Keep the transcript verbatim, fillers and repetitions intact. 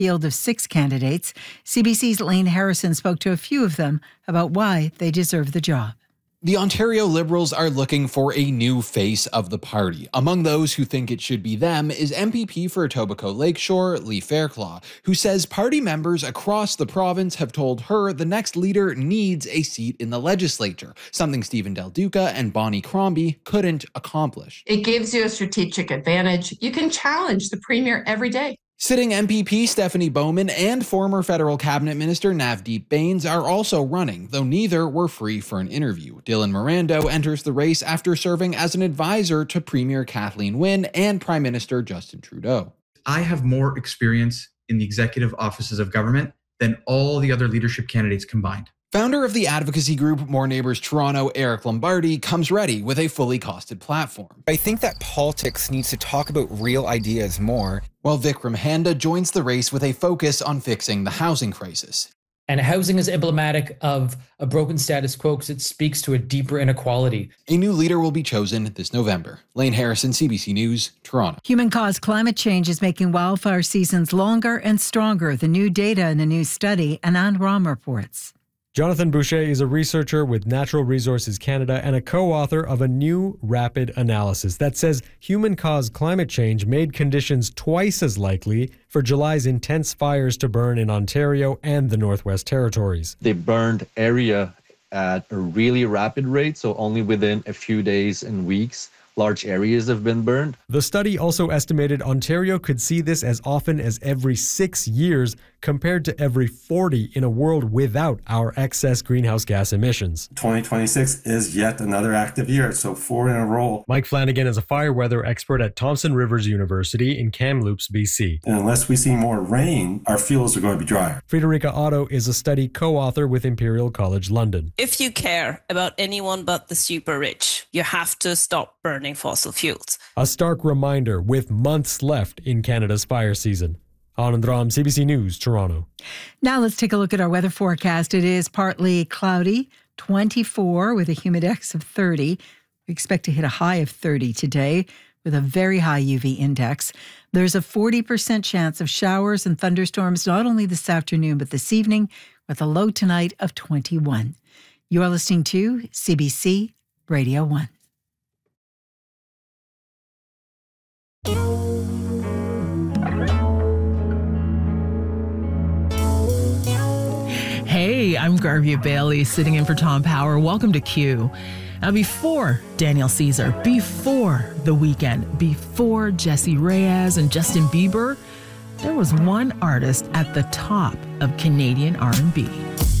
field of six candidates. C B C's Lane Harrison spoke to a few of them about why they deserve the job. The Ontario Liberals are looking for a new face of the party. Among those who think it should be them is M P P for Etobicoke Lakeshore, Lee Fairclough, who says party members across the province have told her the next leader needs a seat in the legislature, something Stephen Del Duca and Bonnie Crombie couldn't accomplish. It gives you a strategic advantage. You can challenge the Premier every day. Sitting M P P Stephanie Bowman and former federal cabinet minister Navdeep Bains are also running, though neither were free for an interview. Dylan Morando enters the race after serving as an advisor to Premier Kathleen Wynne and Prime Minister Justin Trudeau. I have more experience in the executive offices of government than all the other leadership candidates combined. Founder of the advocacy group More Neighbours Toronto, Eric Lombardi, comes ready with a fully costed platform. I think that politics needs to talk about real ideas more. While Vikram Handa joins the race with a focus on fixing the housing crisis. And housing is emblematic of a broken status quo because it speaks to a deeper inequality. A new leader will be chosen this November. Lane Harrison, C B C News, Toronto. Human-caused climate change is making wildfire seasons longer and stronger. The new data in a new study, Anand Ram reports. Jonathan Boucher is a researcher with Natural Resources Canada and a co-author of a new rapid analysis that says human-caused climate change made conditions twice as likely for July's intense fires to burn in Ontario and the Northwest Territories. They burned area at a really rapid rate, so only within a few days and weeks, large areas have been burned. The study also estimated Ontario could see this as often as every six years compared to every forty in a world without our excess greenhouse gas emissions. twenty twenty-six is yet another active year, so four in a row. Mike Flanagan is a fire weather expert at Thompson Rivers University in Kamloops, B C. And unless we see more rain, our fields are going to be drier. Friederike Otto is a study co-author with Imperial College London. If you care about anyone but the super rich, you have to stop burning fossil fuels. A stark reminder with months left in Canada's fire season. Anand Ram, C B C News, Toronto. Now let's take a look at our weather forecast. It is partly cloudy, twenty-four with a humidex of thirty. We expect to hit a high of thirty today with a very high U V index. There's a forty percent chance of showers and thunderstorms not only this afternoon but this evening, with a low tonight of twenty-one. You are listening to C B C Radio one. Hey, I'm Garvia Bailey, sitting in for Tom Power. Welcome to Q. Now, before Daniel Caesar, before The Weeknd, before Jessie Reyez and Justin Bieber, there was one artist at the top of Canadian R and B.